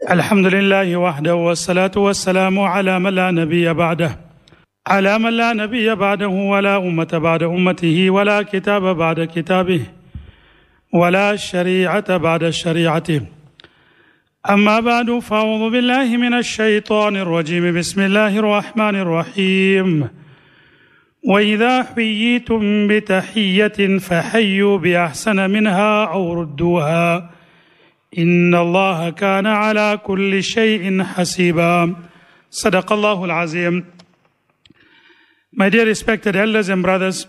الحمد لله وحده والصلاة والسلام على من لا نبي بعده ولا أمة بعد أمته ولا كتاب بعد كتابه ولا شريعة بعد شريعته أما بعد فأعوذ بالله من الشيطان الرجيم بسم الله الرحمن الرحيم وإذا حييتم بتحية فحيوا بأحسن منها أو ردوها إن الله كان على كل شيء حسيبا صدق الله العظيم. My dear respected elders and brothers,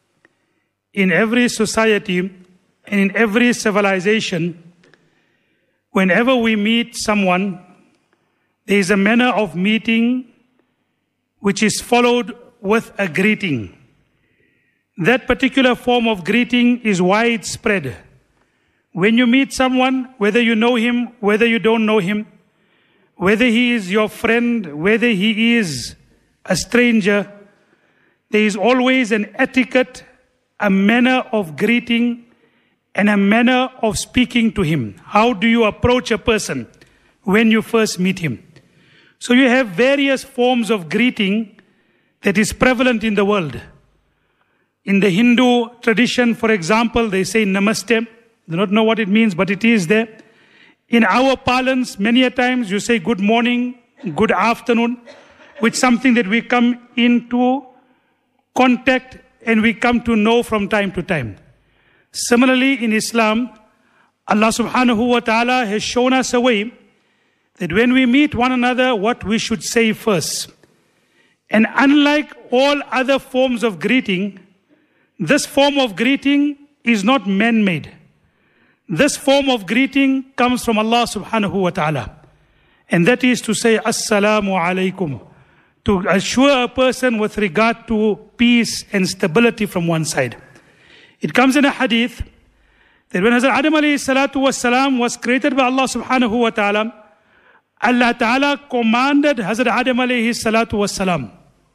in every society and in every civilization, whenever we meet someone, there is a manner of meeting which is followed with a greeting. That particular form of greeting is widespread. When you meet someone, whether you know him, whether you don't know him, whether he is your friend, whether he is a stranger, there is always an etiquette, a manner of greeting, and a manner of speaking to him. How do you approach a person when you first meet him? So you have various forms of greeting that is prevalent in the world. In the Hindu tradition, for example, they say namaste. Do not know what it means, but it is there. In our parlance, many a times you say good morning, good afternoon, which is something that we come into contact and we come to know from time to time. Similarly, in Islam, Allah subhanahu wa ta'ala has shown us a way that when we meet one another, what we should say first. And unlike all other forms of greeting, this form of greeting is not man-made. This form of greeting comes from Allah subhanahu wa ta'ala. And that is to say, Assalamu alaikum, to assure a person with regard to peace and stability from one side. It comes in a hadith that when Hazrat Adam alayhi salatu wassalam was created by Allah subhanahu wa ta'ala, Allah ta'ala commanded Hazrat Adam alayhi salatu wassalam,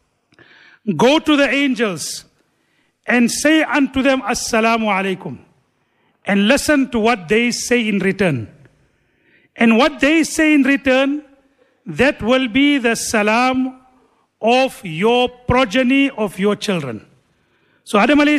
go to the angels and say unto them, Assalamu alaikum, and listen to what they say in return. And what they say in return, that will be the salam of your progeny, of your children. So Adam alayhi